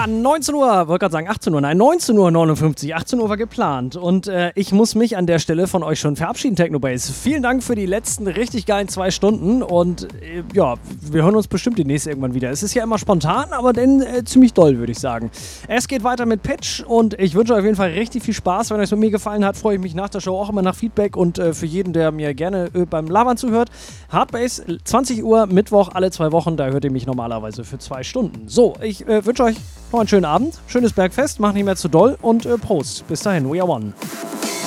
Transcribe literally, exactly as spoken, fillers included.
Ja, neunzehn Uhr, wollte gerade sagen achtzehn Uhr, nein, neunzehn Uhr neunundfünfzig, achtzehn Uhr war geplant und äh, ich muss mich an der Stelle von euch schon verabschieden, Technobase. Vielen Dank für die letzten richtig geilen zwei Stunden und äh, ja, wir hören uns bestimmt demnächst irgendwann wieder. Es ist ja immer spontan, aber dann äh, ziemlich doll, würde ich sagen. Es geht weiter mit Pitch und ich wünsche euch auf jeden Fall richtig viel Spaß. Wenn euch es mit mir gefallen hat, freue ich mich nach der Show auch immer nach Feedback und äh, für jeden, der mir gerne äh, beim Labern zuhört, Hardbase, zwanzig Uhr, Mittwoch, alle zwei Wochen, da hört ihr mich normalerweise für zwei Stunden. So, ich äh, wünsche euch noch einen schönen Abend, schönes Bergfest, macht nicht mehr zu doll und äh, Prost. Bis dahin, we are one.